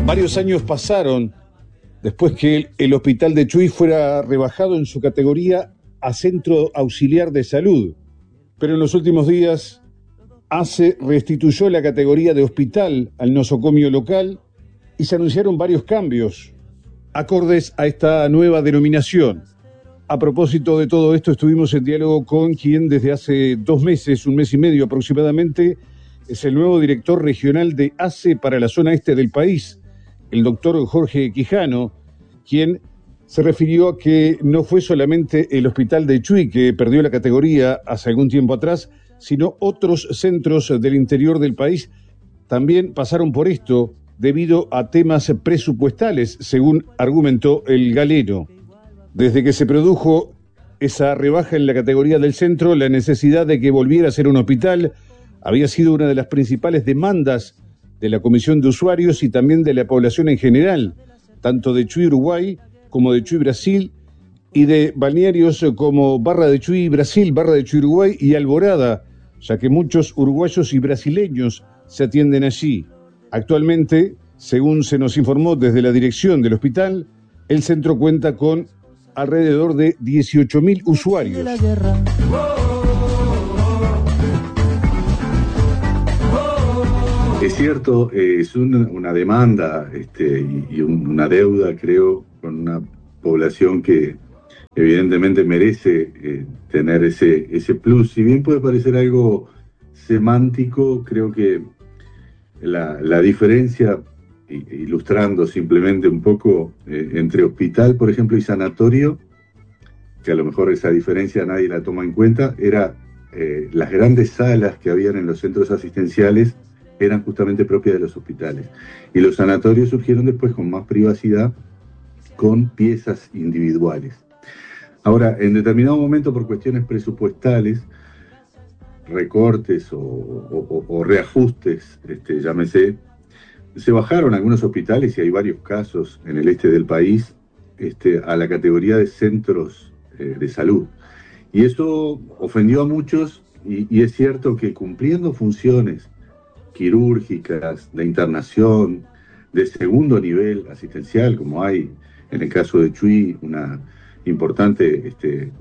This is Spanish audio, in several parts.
Varios años pasaron después que el hospital de Chuy fuera rebajado en su categoría a Centro Auxiliar de Salud. Pero en los últimos días, ACE restituyó la categoría de hospital al nosocomio local y se anunciaron varios cambios acordes a esta nueva denominación. A propósito de todo esto, estuvimos en diálogo con quien desde hace 2 meses, 1 mes y medio aproximadamente, es el nuevo director regional de ACE para la zona este del país, el doctor Jorge Quijano, quien se refirió a que no fue solamente el hospital de Chuy que perdió la categoría hace algún tiempo atrás, sino otros centros del interior del país también pasaron por esto debido a temas presupuestales, según argumentó el galeno. Desde que se produjo esa rebaja en la categoría del centro, la necesidad de que volviera a ser un hospital había sido una de las principales demandas de la Comisión de Usuarios y también de la población en general, tanto de Chuy, Uruguay, como de Chuy, Brasil, y de balnearios como Barra de Chuy, Brasil, Barra de Chuy, Uruguay y Alborada, ya que muchos uruguayos y brasileños se atienden allí. Actualmente, según se nos informó desde la dirección del hospital, el centro cuenta con alrededor de 18.000 usuarios. Es cierto, es una demanda y una deuda, creo, con una población que evidentemente merece tener ese plus. Si bien puede parecer algo semántico, creo que la diferencia, ilustrando simplemente un poco entre hospital, por ejemplo, y sanatorio, que a lo mejor esa diferencia nadie la toma en cuenta, era las grandes salas que habían en los centros asistenciales eran justamente propias de los hospitales. Y los sanatorios surgieron después con más privacidad, con piezas individuales. Ahora, en determinado momento, por cuestiones presupuestales, recortes o reajustes, llámese, se bajaron algunos hospitales, y hay varios casos en el este del país, a la categoría de centros de salud. Y eso ofendió a muchos, y es cierto que cumpliendo funciones quirúrgicas, de internación, de segundo nivel asistencial, como hay en el caso de Chuy, una importante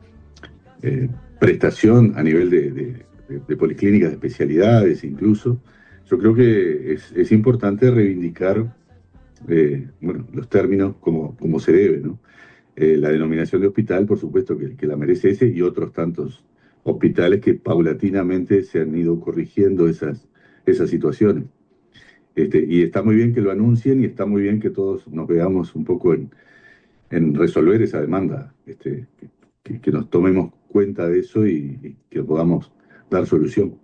prestación a nivel de policlínicas de especialidades incluso. Yo creo que es importante reivindicar los términos como se debe, ¿no? La denominación de hospital, por supuesto, que la merece ese y otros tantos hospitales que paulatinamente se han ido corrigiendo esas situaciones. Y está muy bien que lo anuncien y está muy bien que todos nos veamos un poco en resolver esa demanda, que nos tomemos cuenta de eso y que podamos dar solución.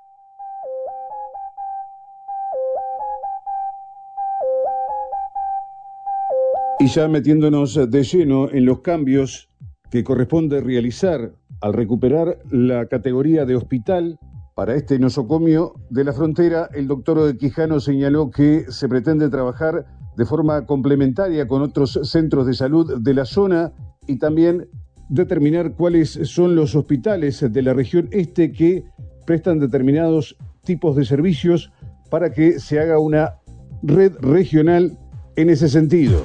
Y ya metiéndonos de lleno en los cambios que corresponde realizar al recuperar la categoría de hospital para este nosocomio de la frontera, el doctor Quijano señaló que se pretende trabajar de forma complementaria con otros centros de salud de la zona y también determinar cuáles son los hospitales de la región este que prestan determinados tipos de servicios para que se haga una red regional en ese sentido.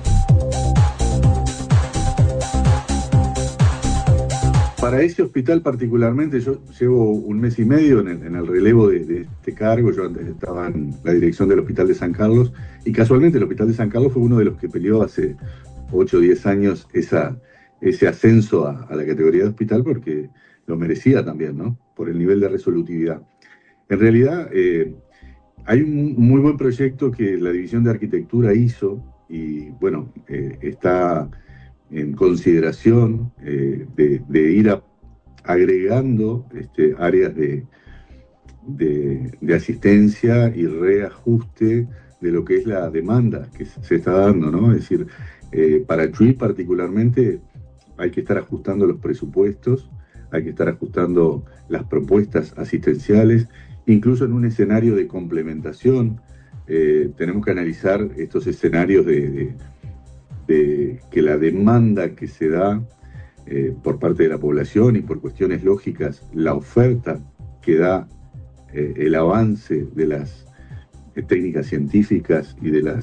Para ese hospital particularmente, yo llevo 1 mes y medio en el relevo de este cargo. Yo antes estaba en la dirección del Hospital de San Carlos, y casualmente el Hospital de San Carlos fue uno de los que peleó hace 8 o 10 años ese ascenso a la categoría de hospital, porque lo merecía también, ¿no? Por el nivel de resolutividad. En realidad, hay un muy buen proyecto que la División de Arquitectura hizo, y bueno, está en consideración de ir agregando áreas de asistencia y reajuste de lo que es la demanda que se está dando, ¿no? Es decir, para Chuy particularmente hay que estar ajustando los presupuestos, hay que estar ajustando las propuestas asistenciales, incluso en un escenario de complementación. Tenemos que analizar estos escenarios de que la demanda que se da por parte de la población y por cuestiones lógicas, la oferta que da el avance de las técnicas científicas y de las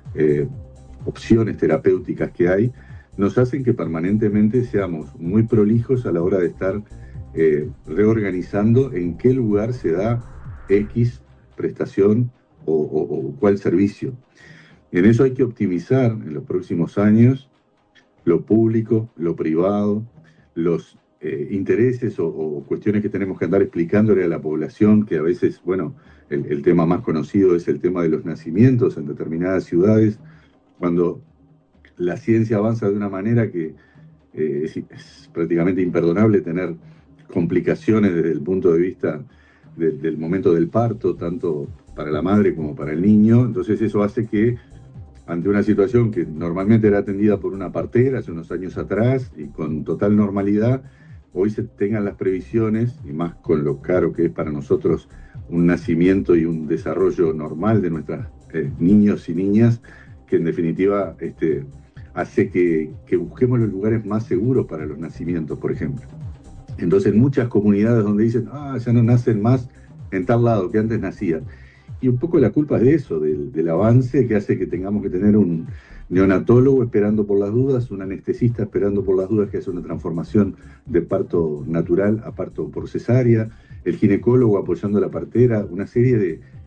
eh, opciones terapéuticas que hay, nos hacen que permanentemente seamos muy prolijos a la hora de estar reorganizando en qué lugar se da X prestación o cuál servicio. En eso hay que optimizar en los próximos años lo público, lo privado, los intereses o cuestiones que tenemos que andar explicándole a la población, que a veces, bueno, el tema más conocido es el tema de los nacimientos en determinadas ciudades, cuando la ciencia avanza de una manera que es prácticamente imperdonable tener complicaciones desde el punto de vista del momento del parto, tanto para la madre como para el niño. Entonces eso hace que ante una situación que normalmente era atendida por una partera hace unos años atrás y con total normalidad, hoy se tengan las previsiones, y más con lo caro que es para nosotros un nacimiento y un desarrollo normal de nuestros niños y niñas, que en definitiva hace que busquemos los lugares más seguros para los nacimientos, por ejemplo. Entonces, muchas comunidades donde dicen, ya no nacen más en tal lado que antes nacían. Y un poco la culpa es de eso, del avance que hace que tengamos que tener un neonatólogo esperando por las dudas, un anestesista esperando por las dudas que hace una transformación de parto natural a parto por cesárea, el ginecólogo apoyando a la partera, una serie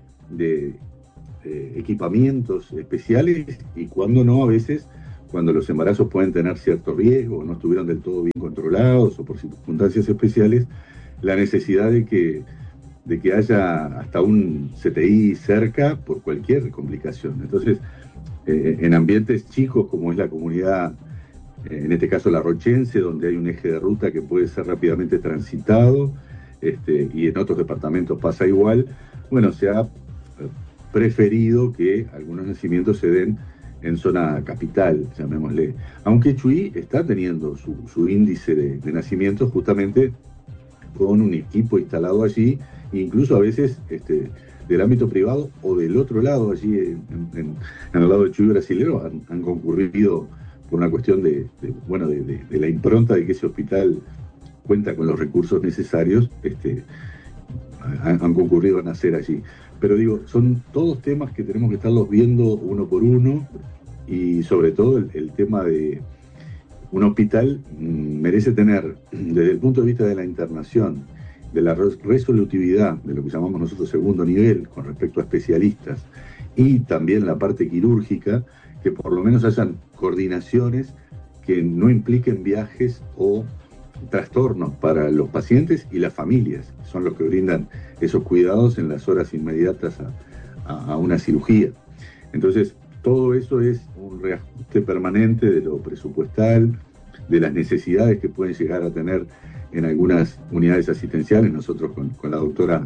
de equipamientos especiales y cuando no, a veces, cuando los embarazos pueden tener cierto riesgo, no estuvieron del todo bien controlados o por circunstancias especiales, la necesidad de que haya hasta un CTI cerca por cualquier complicación. Entonces, en ambientes chicos como es la comunidad, en este caso la rochense, donde hay un eje de ruta que puede ser rápidamente transitado, y en otros departamentos pasa igual, bueno, se ha preferido que algunos nacimientos se den en zona capital, llamémosle. Aunque Chuy está teniendo su índice de nacimientos justamente con un equipo instalado allí, incluso a veces del ámbito privado o del otro lado, allí en el lado de Chuy brasilero, han concurrido por una cuestión bueno, de la impronta de que ese hospital cuenta con los recursos necesarios, han concurrido a nacer allí. Pero digo, son todos temas que tenemos que estarlos viendo uno por uno y sobre todo el tema de un hospital merece tener, desde el punto de vista de la internación, de la resolutividad, de lo que llamamos nosotros segundo nivel, con respecto a especialistas, y también la parte quirúrgica, que por lo menos hayan coordinaciones que no impliquen viajes o trastornos para los pacientes y las familias, que son los que brindan esos cuidados en las horas inmediatas a una cirugía. Entonces, todo eso es un reajuste permanente de lo presupuestal, de las necesidades que pueden llegar a tener en algunas unidades asistenciales. Nosotros con la doctora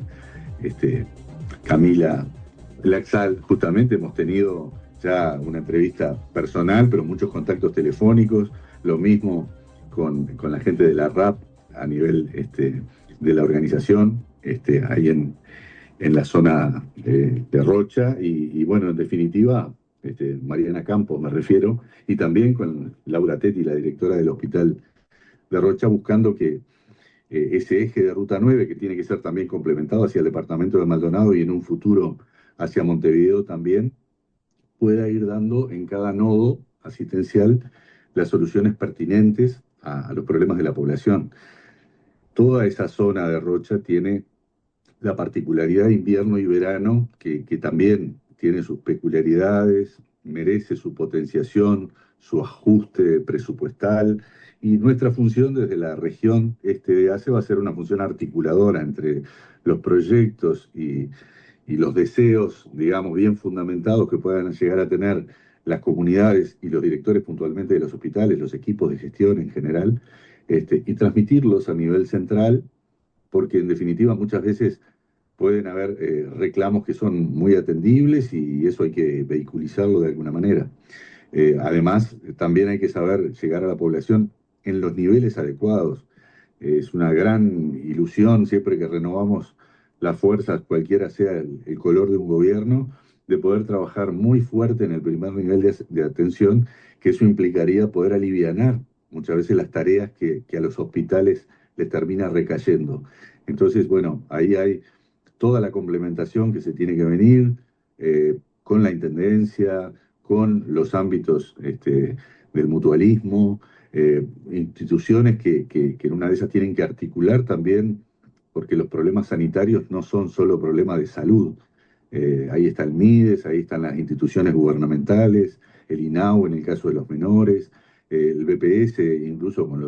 Camila Laxal justamente hemos tenido ya una entrevista personal, pero muchos contactos telefónicos, lo mismo con la gente de la RAP a nivel de la organización, ahí en la zona de Rocha, y bueno, en definitiva, Mariana Campos me refiero, y también con Laura Tetti, la directora del Hospital de Rocha, buscando que ese eje de Ruta 9, que tiene que ser también complementado hacia el departamento de Maldonado y en un futuro hacia Montevideo también, pueda ir dando en cada nodo asistencial las soluciones pertinentes a los problemas de la población. Toda esa zona de Rocha tiene la particularidad de invierno y verano, que también tiene sus peculiaridades, merece su potenciación, su ajuste presupuestal, y nuestra función desde la región de ACE va a ser una función articuladora entre los proyectos y los deseos, digamos, bien fundamentados que puedan llegar a tener las comunidades y los directores puntualmente de los hospitales, los equipos de gestión en general, y transmitirlos a nivel central, porque en definitiva muchas veces pueden haber reclamos que son muy atendibles y eso hay que vehiculizarlo de alguna manera. Además, también hay que saber llegar a la población en los niveles adecuados. Es una gran ilusión siempre que renovamos las fuerzas, cualquiera sea el color de un gobierno, de poder trabajar muy fuerte en el primer nivel de atención, que eso implicaría poder alivianar muchas veces las tareas que a los hospitales les termina recayendo. Entonces, bueno, ahí hay toda la complementación que se tiene que venir con la intendencia, con los ámbitos del mutualismo, instituciones que en una de esas tienen que articular también, porque los problemas sanitarios no son solo problemas de salud. Ahí está el MIDES, ahí están las instituciones gubernamentales, el INAU en el caso de los menores, el BPS, incluso con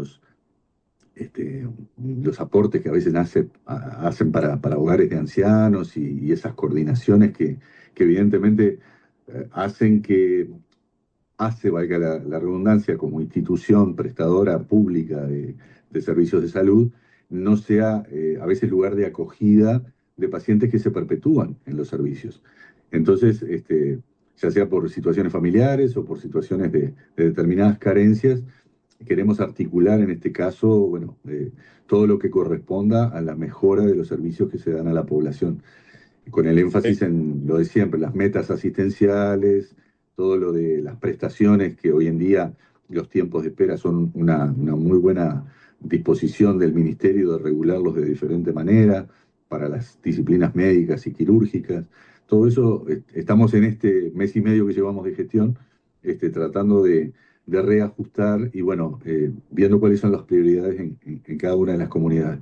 los aportes que a veces hacen para hogares de ancianos y esas coordinaciones que evidentemente hacen que valga la redundancia, como institución prestadora pública de servicios de salud, no sea a veces lugar de acogida de pacientes que se perpetúan en los servicios. Entonces, ya sea por situaciones familiares o por situaciones de determinadas carencias, queremos articular en este caso, bueno, todo lo que corresponda a la mejora de los servicios que se dan a la población, con el énfasis en lo de siempre, las metas asistenciales, todo lo de las prestaciones, que hoy en día los tiempos de espera son una muy buena disposición del Ministerio de regularlos de diferente manera para las disciplinas médicas y quirúrgicas. Todo eso, estamos en este mes y medio que llevamos de gestión, tratando de reajustar y, bueno, viendo cuáles son las prioridades en cada una de las comunidades.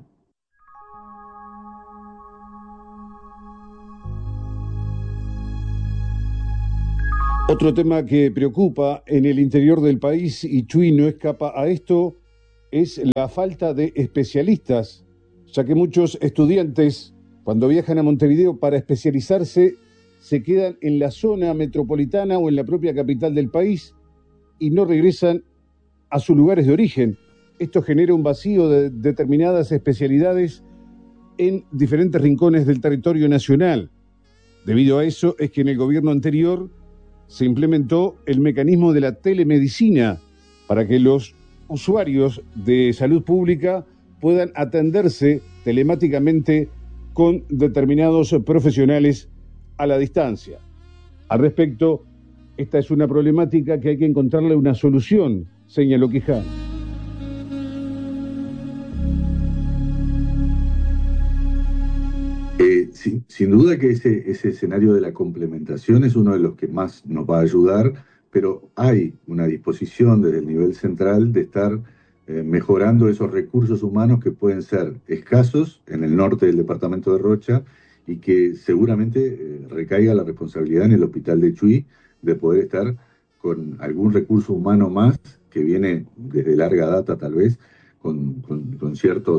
Otro tema que preocupa en el interior del país, y Chuy no escapa a esto, es la falta de especialistas, ya que muchos estudiantes, cuando viajan a Montevideo para especializarse, se quedan en la zona metropolitana o en la propia capital del país y no regresan a sus lugares de origen. Esto genera un vacío de determinadas especialidades en diferentes rincones del territorio nacional. Debido a eso es que en el gobierno anterior se implementó el mecanismo de la telemedicina para que los usuarios de salud pública puedan atenderse telemáticamente con determinados profesionales a la distancia. Al respecto, esta es una problemática que hay que encontrarle una solución, señaló Quijano. Sin duda que ese escenario de la complementación es uno de los que más nos va a ayudar, pero hay una disposición desde el nivel central de estar mejorando esos recursos humanos que pueden ser escasos en el norte del departamento de Rocha y que seguramente recaiga la responsabilidad en el hospital de Chuy de poder estar con algún recurso humano más que viene desde larga data tal vez, con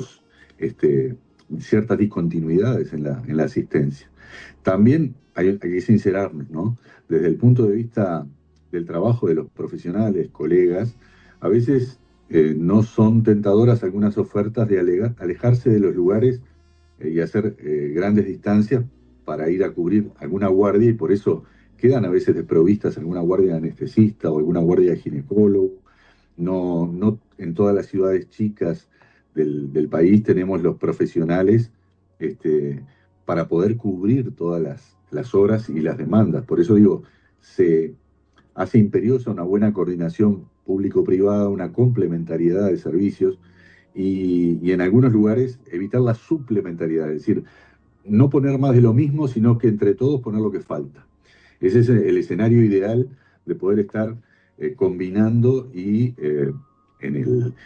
ciertas discontinuidades en la asistencia. También hay que sincerarnos, ¿no? Desde el punto de vista del trabajo de los profesionales, colegas, a veces no son tentadoras algunas ofertas de alejarse de los lugares y hacer grandes distancias para ir a cubrir alguna guardia, y por eso quedan a veces desprovistas alguna guardia de anestesista o alguna guardia de ginecólogo. No en todas las ciudades chicas del país tenemos los profesionales para poder cubrir todas las horas y las demandas. Por eso digo, se hace imperiosa una buena coordinación público-privada, una complementariedad de servicios y en algunos lugares evitar la suplementariedad, es decir, no poner más de lo mismo, sino que entre todos poner lo que falta. Ese es el escenario ideal de poder estar combinando y en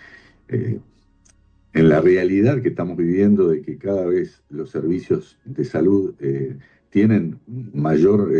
en la realidad que estamos viviendo de que cada vez los servicios de salud tienen mayor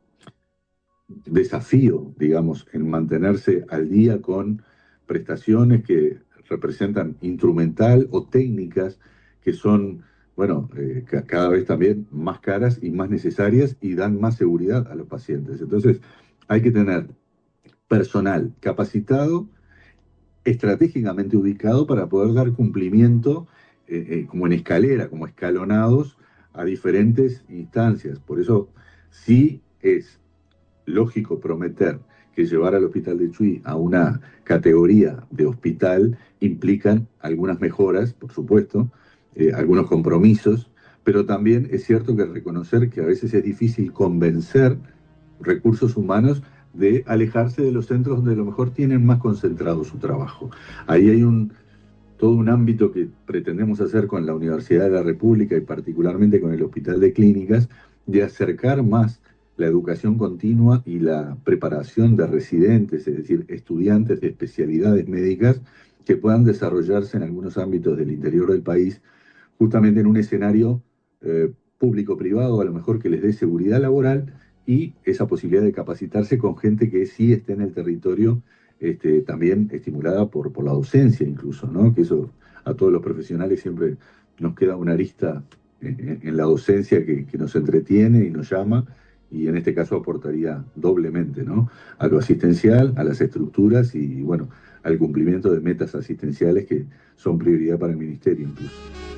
desafío, digamos, en mantenerse al día con prestaciones que representan instrumental o técnicas que son, bueno, cada vez también más caras y más necesarias y dan más seguridad a los pacientes. Entonces, hay que tener personal capacitado, estratégicamente ubicado para poder dar cumplimiento como en escalera, como escalonados a diferentes instancias. Por eso sí es lógico prometer que llevar al hospital de Chuy a una categoría de hospital implican algunas mejoras, por supuesto, algunos compromisos, pero también es cierto que reconocer que a veces es difícil convencer recursos humanos de alejarse de los centros donde a lo mejor tienen más concentrado su trabajo. Ahí hay todo un ámbito que pretendemos hacer con la Universidad de la República y particularmente con el Hospital de Clínicas, de acercar más la educación continua y la preparación de residentes, es decir, estudiantes de especialidades médicas que puedan desarrollarse en algunos ámbitos del interior del país, justamente en un escenario público-privado, a lo mejor que les dé seguridad laboral y esa posibilidad de capacitarse con gente que sí esté en el territorio, también estimulada por la docencia incluso, ¿no? Que eso a todos los profesionales siempre nos queda una arista en la docencia que nos entretiene y nos llama, y en este caso aportaría doblemente, ¿no? A lo asistencial, a las estructuras y, bueno, al cumplimiento de metas asistenciales que son prioridad para el Ministerio incluso.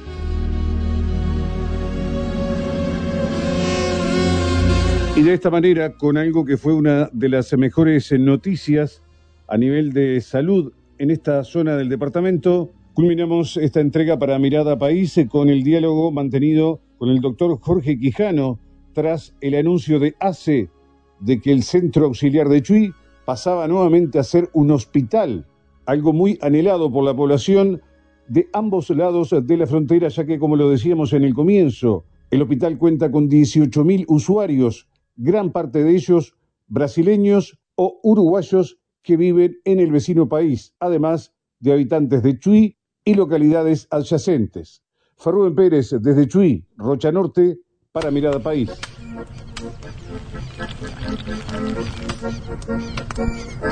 Y de esta manera, con algo que fue una de las mejores noticias a nivel de salud en esta zona del departamento, culminamos esta entrega para Mirada País con el diálogo mantenido con el doctor Jorge Quijano tras el anuncio de ACE de que el Centro Auxiliar de Chuy pasaba nuevamente a ser un hospital, algo muy anhelado por la población de ambos lados de la frontera, ya que, como lo decíamos en el comienzo, el hospital cuenta con 18.000 usuarios, gran parte de ellos brasileños o uruguayos que viven en el vecino país, además de habitantes de Chuy y localidades adyacentes. Ferruen Pérez desde Chuy, Rocha Norte, para Mirada País.